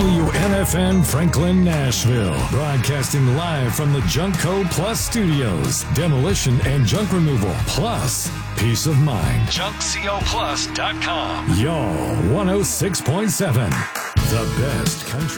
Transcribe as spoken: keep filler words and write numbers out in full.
W N F N Franklin, Nashville. Broadcasting live from the Junkco Plus Studios. Demolition and junk removal, plus peace of mind. junk co plus dot com. Y'all, one oh six point seven. The best country.